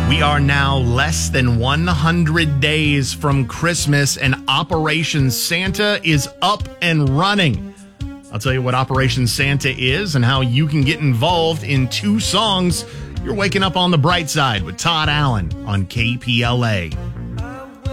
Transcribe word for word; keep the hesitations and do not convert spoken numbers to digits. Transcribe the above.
We are now less than one hundred days from Christmas, and Operation Santa is up and running. I'll tell you what Operation Santa is and how you can get involved in two songs. You're waking up on the bright side with Todd Allen on K P L A.